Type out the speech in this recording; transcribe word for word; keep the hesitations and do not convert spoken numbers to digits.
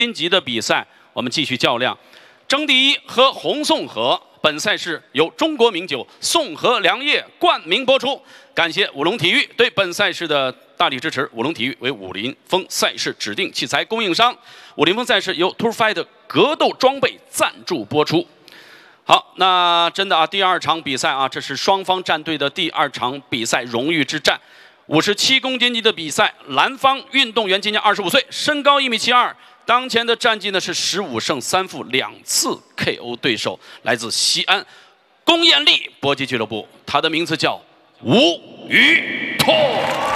金级的比赛，我们继续较量。争第一和红宋河，本赛事由中国名酒宋河良业冠名播出。感谢五龙体育对本赛事的大力支持。五龙体育为武林风赛事指定器材供应商。武林风赛事由 Tour Fight 格斗装备赞助播出。好，那真的啊，第二场比赛啊，这是双方战队的第二场比赛荣誉之战。五十七公斤级的比赛，蓝方运动员今年二十五岁，身高一米七二，当前的战绩呢是十五胜三负，两次 K O 对手，来自西安龚艳丽搏击俱乐部，他的名字叫吴宇拓。